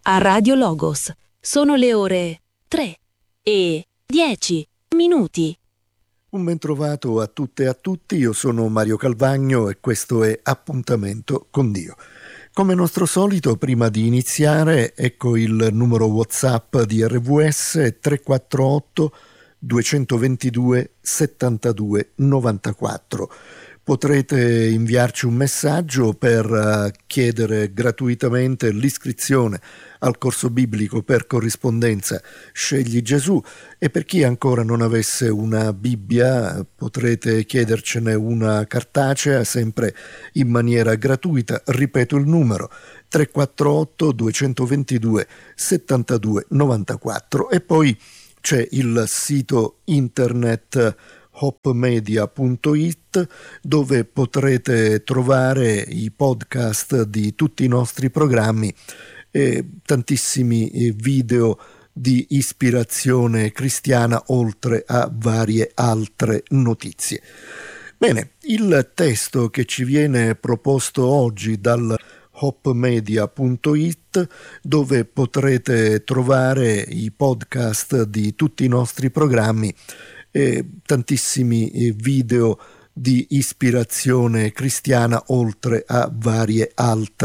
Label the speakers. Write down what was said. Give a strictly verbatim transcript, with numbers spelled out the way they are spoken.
Speaker 1: a Radio Logos. Sono le ore tre e dieci minuti.
Speaker 2: Un ben trovato a tutte e a tutti, io sono Mario Calvagno e questo è Appuntamento con Dio. Come nostro solito, prima di iniziare, ecco il numero WhatsApp di R V S tre quattro otto due due settantadue novantaquattro. Potrete inviarci un messaggio per chiedere gratuitamente l'iscrizione al corso biblico per corrispondenza Scegli Gesù, e per chi ancora non avesse una Bibbia potrete chiedercene una cartacea sempre in maniera gratuita. Ripeto il numero tre quattro otto due due settantadue novantaquattro, e poi c'è il sito internet hope media punto it dove potrete trovare i podcast di tutti i nostri programmi e tantissimi video di ispirazione cristiana, oltre a varie altre notizie. Bene, il testo che ci viene proposto oggi dal hope media punto it, dove potrete trovare i podcast di tutti i nostri programmi e tantissimi video di ispirazione cristiana, oltre a varie altre